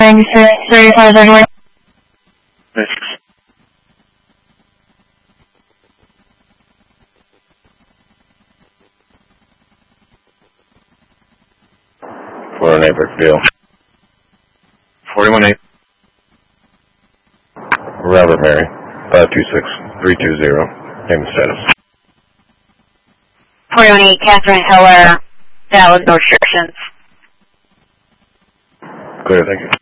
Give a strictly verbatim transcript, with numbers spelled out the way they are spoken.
ninety-six, thirty-five, thirty-one. four one eight Brookfield. forty-one eight. Robert Mary, five two six, three two zero. Name and status. forty-one eight Catherine Heller, valid no restrictions. Clear, thank you.